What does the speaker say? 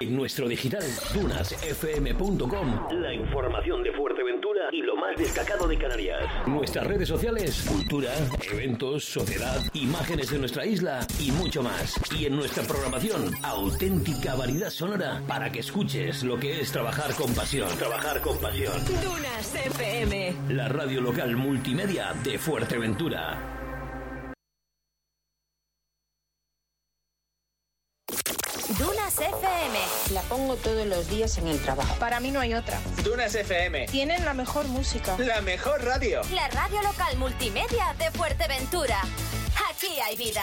En nuestro digital, dunasfm.com, la información de Fuerteventura y lo más destacado de Canarias. Nuestras redes sociales, cultura, eventos, sociedad, imágenes de nuestra isla y mucho más. Y en nuestra programación, auténtica variedad sonora para que escuches lo que es trabajar con pasión. Trabajar con pasión. Dunas FM, la radio local multimedia de Fuerteventura. Dunas FM. La pongo todos los días en el trabajo. Para mí no hay otra. Dunas FM. Tienen la mejor música. La mejor radio. La radio local multimedia de Fuerteventura. Aquí hay vida.